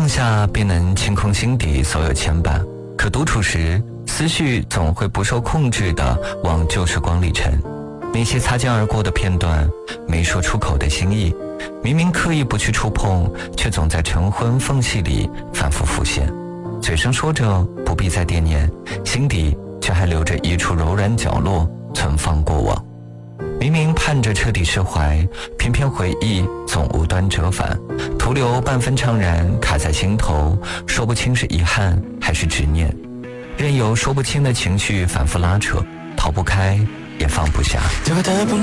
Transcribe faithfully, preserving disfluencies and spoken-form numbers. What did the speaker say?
下便能清空心底所有牵绊，可独处时思绪总会不受控制地往旧时光里沉。那些擦肩而过的片段，没说出口的心意，明明刻意不去触碰，却总在晨昏缝隙里反复浮现。嘴上说着不必再惦念，心底却还留着一处柔软角落存放过往。明明盼着彻底释怀，偏偏回忆总无端折返，徒留半分怅然卡在心头，说不清是遗憾还是执念，任由说不清的情绪反复拉扯，逃不开也放不下。